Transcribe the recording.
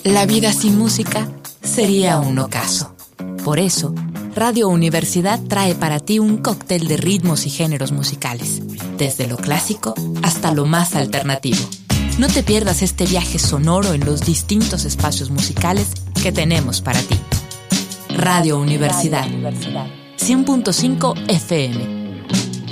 La vida sin música sería un ocaso. Por eso, Radio Universidad trae para ti un cóctel de ritmos y géneros musicales, desde lo clásico hasta lo más alternativo. No te pierdas este viaje sonoro en los distintos espacios musicales que tenemos para ti. Radio Universidad 100.5 FM.